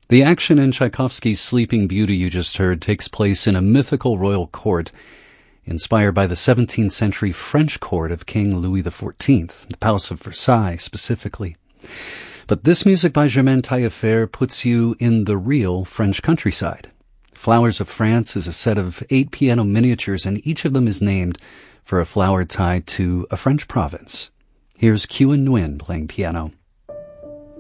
The action in Tchaikovsky's Sleeping Beauty you just heard takes place in a mythical royal court inspired by the 17th century French court of King Louis XIV, the Palace of Versailles specifically. But this music by Germaine Taillefer puts you in the real French countryside. Flowers of France is a set of 8 piano miniatures, and each of them is named for a flower tied to a French province. Here's Kyu and Nguyen playing piano.